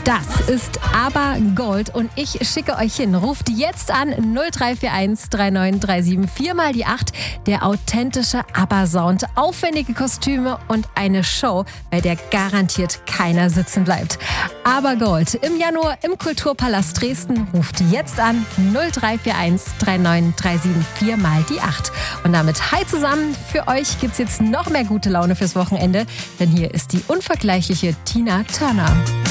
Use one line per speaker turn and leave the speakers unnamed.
Das ist aber Gold und ich schicke euch hin. Ruft jetzt an 0341 3937 4 mal die 8. Der authentische ABBA-Sound, aufwendige Kostüme und eine Show, bei der garantiert keiner sitzen bleibt. Aber Gold im Januar im Kulturpalast Dresden. Ruft jetzt an 0341 3937 4 mal die 8. Und damit hi zusammen. Für euch gibt's jetzt noch mehr gute Laune fürs Wochenende, denn hier ist die unvergleichliche Tina Turner.